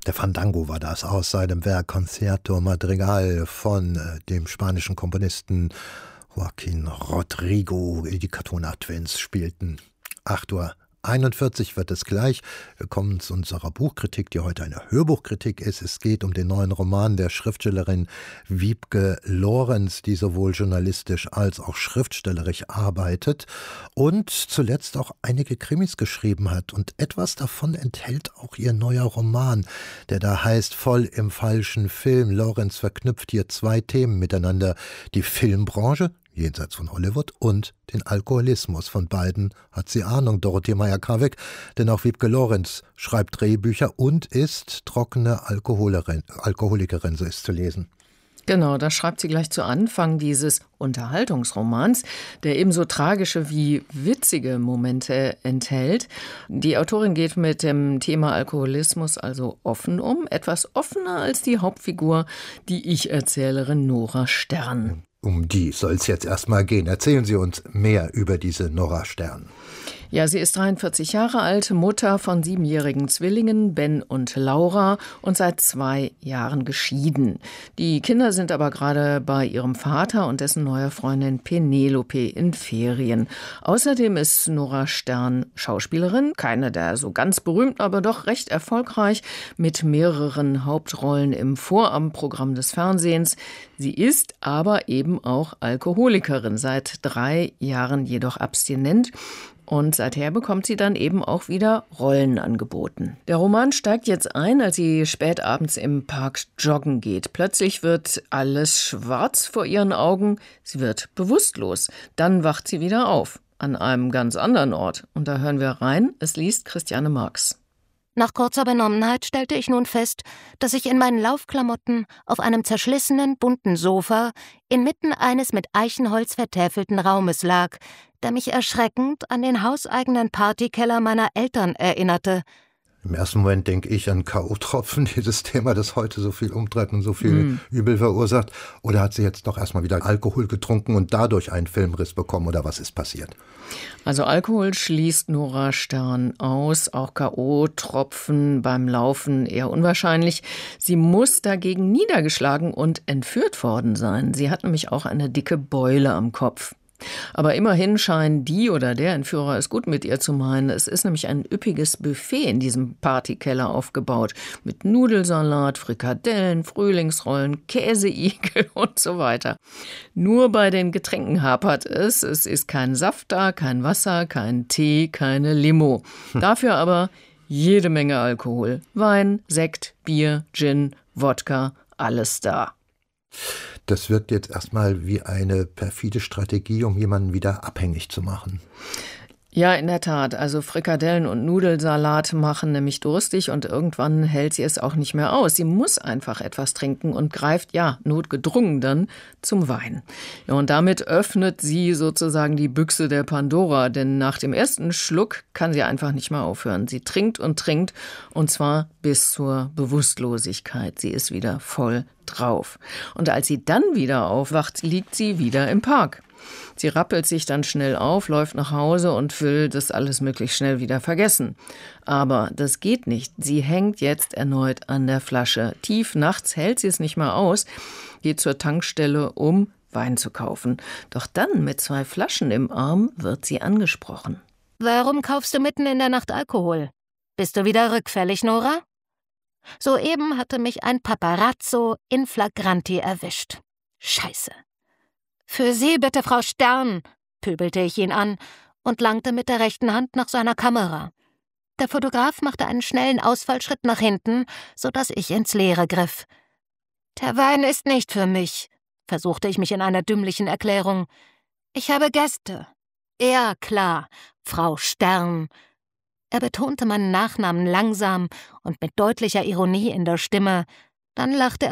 Der Fandango war das aus seinem Werk Concierto Madrigal von dem spanischen Komponisten Joaquín Rodrigo. Die Katona Twins spielten 8:41 Uhr wird es gleich. Wir kommen zu unserer Buchkritik, die heute eine Hörbuchkritik ist. Es geht um den neuen Roman der Schriftstellerin Wiebke Lorenz, die sowohl journalistisch als auch schriftstellerisch arbeitet und zuletzt auch einige Krimis geschrieben hat. Und etwas davon enthält auch ihr neuer Roman, der da heißt Voll im falschen Film. Lorenz verknüpft hier zwei Themen miteinander: die Filmbranche, jenseits von Hollywood, und den Alkoholismus. Von beiden hat sie Ahnung, Dorothee Meyer-Karweg, denn auch Wiebke Lorenz schreibt Drehbücher und ist trockene Alkoholikerin, so ist zu lesen. Genau, das schreibt sie gleich zu Anfang dieses Unterhaltungsromans, der ebenso tragische wie witzige Momente enthält. Die Autorin geht mit dem Thema Alkoholismus also offen um, etwas offener als die Hauptfigur, die Ich-Erzählerin Nora Stern. Um die soll es jetzt erstmal gehen. Erzählen Sie uns mehr über diese Nora Stern. Ja, sie ist 43 Jahre alt, Mutter von 7-jährigen Zwillingen, Ben und Laura, und seit 2 Jahren geschieden. Die Kinder sind aber gerade bei ihrem Vater und dessen neuer Freundin Penelope in Ferien. Außerdem ist Nora Stern Schauspielerin, keine der so ganz berühmten, aber doch recht erfolgreich, mit mehreren Hauptrollen im Vorabendprogramm des Fernsehens. Sie ist aber eben auch Alkoholikerin, seit 3 Jahren jedoch abstinent. Und seither bekommt sie dann eben auch wieder Rollen angeboten. Der Roman steigt jetzt ein, als sie spät abends im Park joggen geht. Plötzlich wird alles schwarz vor ihren Augen. Sie wird bewusstlos. Dann wacht sie wieder auf, an einem ganz anderen Ort. Und da hören wir rein. Es liest Christiane Marx. Nach kurzer Benommenheit stellte ich nun fest, dass ich in meinen Laufklamotten auf einem zerschlissenen, bunten Sofa inmitten eines mit Eichenholz vertäfelten Raumes lag, der mich erschreckend an den hauseigenen Partykeller meiner Eltern erinnerte. Im ersten Moment denke ich an K.O.-Tropfen, dieses Thema, das heute so viel umtreibt und so viel Übel verursacht. Oder hat sie jetzt doch erstmal wieder Alkohol getrunken und dadurch einen Filmriss bekommen, oder was ist passiert? Also Alkohol schließt Nora Stern aus, auch K.O.-Tropfen beim Laufen eher unwahrscheinlich. Sie muss dagegen niedergeschlagen und entführt worden sein. Sie hat nämlich auch eine dicke Beule am Kopf. Aber immerhin scheinen die oder der Entführer es gut mit ihr zu meinen. Es ist nämlich ein üppiges Buffet in diesem Partykeller aufgebaut. Mit Nudelsalat, Frikadellen, Frühlingsrollen, Käseigel und so weiter. Nur bei den Getränken hapert es. Es ist kein Saft da, kein Wasser, kein Tee, keine Limo. Dafür aber jede Menge Alkohol. Wein, Sekt, Bier, Gin, Wodka, alles da. Das wirkt jetzt erstmal wie eine perfide Strategie, um jemanden wieder abhängig zu machen. Ja, in der Tat. Also Frikadellen und Nudelsalat machen nämlich durstig und irgendwann hält sie es auch nicht mehr aus. Sie muss einfach etwas trinken und greift, ja, notgedrungen dann zum Wein. Ja, und damit öffnet sie sozusagen die Büchse der Pandora, denn nach dem ersten Schluck kann sie einfach nicht mehr aufhören. Sie trinkt und zwar bis zur Bewusstlosigkeit. Sie ist wieder voll drauf. Und als sie dann wieder aufwacht, liegt sie wieder im Park. Sie rappelt sich dann schnell auf, läuft nach Hause und will das alles möglichst schnell wieder vergessen. Aber das geht nicht. Sie hängt jetzt erneut an der Flasche. Tief nachts hält sie es nicht mehr aus, geht zur Tankstelle, um Wein zu kaufen. Doch dann mit 2 Flaschen im Arm wird sie angesprochen. Warum kaufst du mitten in der Nacht Alkohol? Bist du wieder rückfällig, Nora? Soeben hatte mich ein Paparazzo in flagranti erwischt. Scheiße. »Für Sie bitte, Frau Stern«, pöbelte ich ihn an und langte mit der rechten Hand nach seiner Kamera. Der Fotograf machte einen schnellen Ausfallschritt nach hinten, sodass ich ins Leere griff. »Der Wein ist nicht für mich«, versuchte ich mich in einer dümmlichen Erklärung. »Ich habe Gäste.« »Ja, klar, Frau Stern.« Er betonte meinen Nachnamen langsam und mit deutlicher Ironie in der Stimme. Dann lachte er